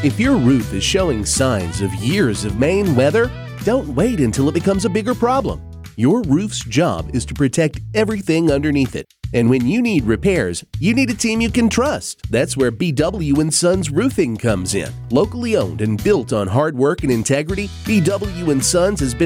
If your roof is showing signs of years of Maine weather, don't wait until it becomes a bigger problem. Your roof's job is to protect everything underneath it. And when you need repairs, you need a team you can trust. That's where BW & Sons Roofing comes in. Locally owned and built on hard work and integrity, BW & Sons has been